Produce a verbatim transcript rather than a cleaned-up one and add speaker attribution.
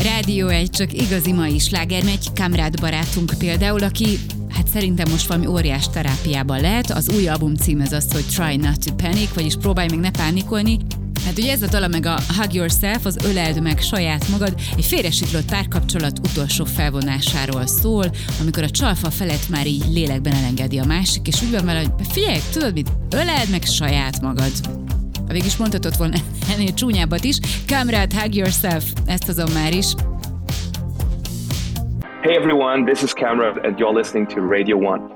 Speaker 1: Rádió egy csak igazi mai sláger megy, Kamrad barátunk például, aki hát szerintem most valami óriás terápiában lehet. Az új album cím az az, hogy Try Not To Panic, vagyis próbálj meg ne pánikolni. Hát ugye ez a dala meg a Hug Yourself, az öleld meg saját magad, egy félresiklott párkapcsolat utolsó felvonásáról szól, amikor a csalfa felett már így lélekben elengedi a másik, és úgy van vele, hogy figyelj, tudod mit, öleld meg saját magad. Ha végig is mondhatod volna ennél csúnyábbat is, Kamrad, Hug Yourself, ezt hozom már is.
Speaker 2: Hey everyone, this is Kamrad and you're listening to Radio One.